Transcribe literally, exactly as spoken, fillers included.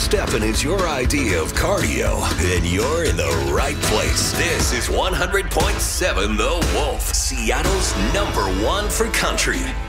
Stephen is your idea of cardio, then you're in the right place. This is one hundred point seven The Wolf, Seattle's number one for country.